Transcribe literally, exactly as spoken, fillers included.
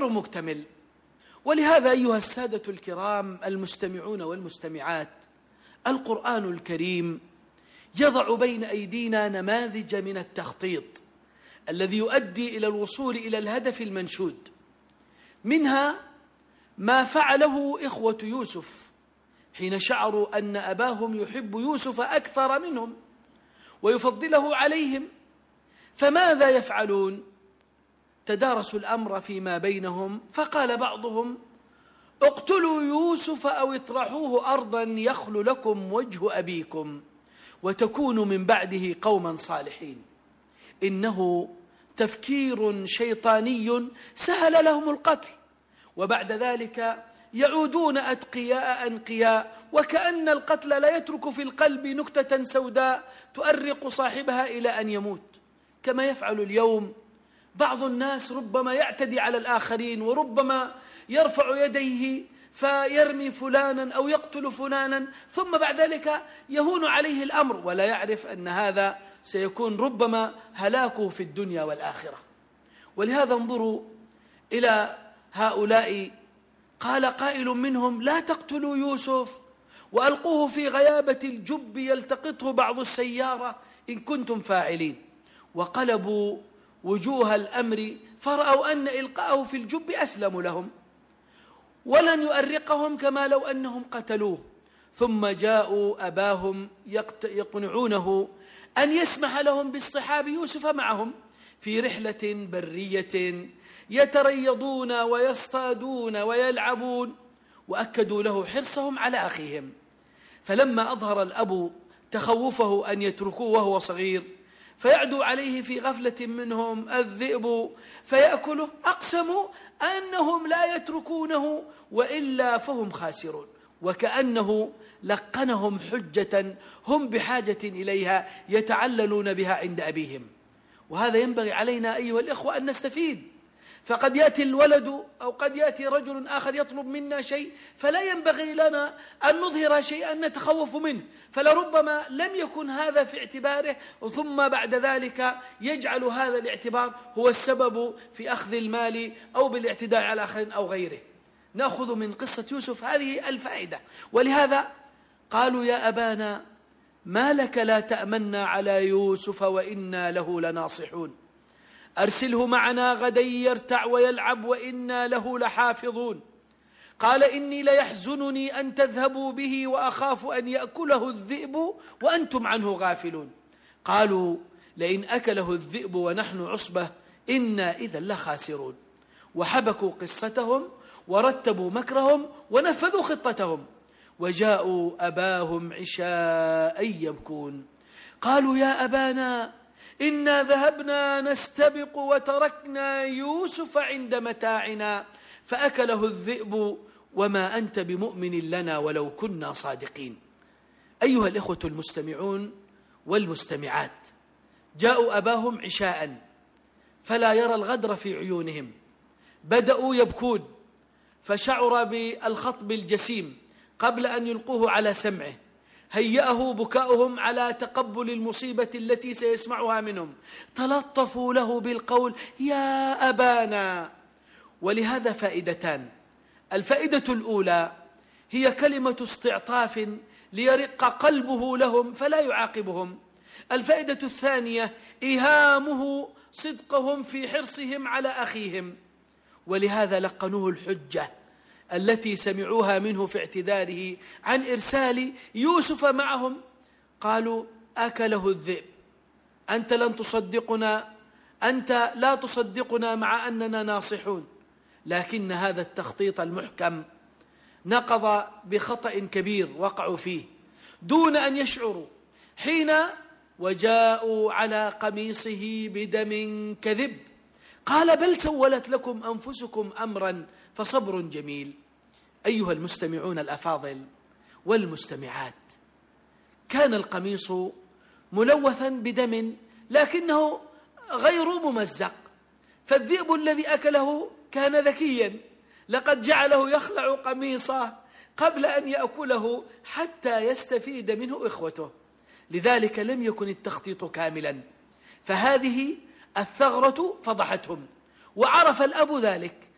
غير مكتمل. ولهذا أيها السادة الكرام المستمعون والمستمعات، القرآن الكريم يضع بين أيدينا نماذج من التخطيط الذي يؤدي إلى الوصول إلى الهدف المنشود. منها ما فعله إخوة يوسف حين شعروا أن أباهم يحب يوسف أكثر منهم ويفضله عليهم، فماذا يفعلون؟ تدارسوا الأمر فيما بينهم، فقال بعضهم: اقتلوا يوسف أو اطرحوه أرضا يخل لكم وجه أبيكم وتكونوا من بعده قوما صالحين. إنه تفكير شيطاني سهل لهم القتل، وبعد ذلك يعودون أتقياء أنقياء، وكأن القتل لا يترك في القلب نكتة سوداء تؤرق صاحبها إلى أن يموت، كما يفعل اليوم بعض الناس. ربما يعتدي على الآخرين، وربما يرفع يديه فيرمي فلانا أو يقتل فلانا، ثم بعد ذلك يهون عليه الأمر ولا يعرف أن هذا سيكون ربما هلاكه في الدنيا والآخرة. ولهذا انظروا إلى هؤلاء، قال قائل منهم: لا تقتلوا يوسف وألقوه في غيابة الجب يلتقطه بعض السيارة إن كنتم فاعلين. وقلبوا وجوه الأمر فرأوا أن إلقاءه في الجب أسلم لهم ولن يؤرقهم كما لو أنهم قتلوه. ثم جاءوا أباهم يقنعونه أن يسمح لهم باصطحاب يوسف معهم في رحلة برية يتريضون ويصطادون ويلعبون، وأكدوا له حرصهم على أخيهم. فلما أظهر الأب تخوفه أن يتركوه وهو صغير فيعدو عليه في غفلة منهم الذئب فيأكله، أقسموا أنهم لا يتركونه وإلا فهم خاسرون، وكأنه لقنهم حجة هم بحاجة إليها يتعللون بها عند أبيهم. وهذا ينبغي علينا أيها الإخوة أن نستفيد. فقد يأتي الولد أو قد يأتي رجل آخر يطلب منا شيء فلا ينبغي لنا أن نظهر شيئا نتخوف منه، فلربما لم يكن هذا في اعتباره، ثم بعد ذلك يجعل هذا الاعتبار هو السبب في أخذ المال أو بالاعتداء على الآخرين أو غيره. نأخذ من قصة يوسف هذه الفائدة. ولهذا قالوا: يا أبانا ما لك لا تأمنا على يوسف وإنا له لناصحون، أرسله معنا غدا يرتع ويلعب وإنا له لحافظون. قال: إني ليحزنني أن تذهبوا به وأخاف أن يأكله الذئب وأنتم عنه غافلون. قالوا: لئن أكله الذئب ونحن عصبة إنا إذا لخاسرون. وحبكوا قصتهم ورتبوا مكرهم ونفذوا خطتهم، وجاءوا أباهم عشاء يبكون. قالوا: يا أبانا إنا ذهبنا نستبق وتركنا يوسف عند متاعنا فأكله الذئب وما أنت بمؤمن لنا ولو كنا صادقين. أيها الإخوة المستمعون والمستمعات، جاءوا أباهم عشاء فلا يرى الغدر في عيونهم، بدأوا يبكون، فشعر بالخطب الجسيم قبل أن يلقوه على سمعه، هيأه بكاؤهم على تقبل المصيبة التي سيسمعها منهم، تلطفوا له بالقول: يا أبانا. ولهذا فائدتان. الفائدة الأولى هي كلمة استعطاف ليرق قلبه لهم فلا يعاقبهم. الفائدة الثانية إيهامه صدقهم في حرصهم على أخيهم، ولهذا لقنوه الحجة التي سمعوها منه في اعتذاره عن إرسال يوسف معهم. قالوا: أكله الذئب، أنت لن تصدقنا، أنت لا تصدقنا مع أننا ناصحون. لكن هذا التخطيط المحكم نقض بخطأ كبير وقعوا فيه دون أن يشعروا، حين وجاءوا على قميصه بدم كذب قال: بل سولت لكم أنفسكم أمرا فصبر جميل. أيها المستمعون الأفاضل والمستمعات، كان القميص ملوثا بدم لكنه غير ممزق، فالذئب الذي أكله كان ذكيا، لقد جعله يخلع قميصه قبل أن يأكله حتى يستفيد منه إخوته. لذلك لم يكن التخطيط كاملا، فهذه الثغرة فضحتهم، وعرف الأب ذلك،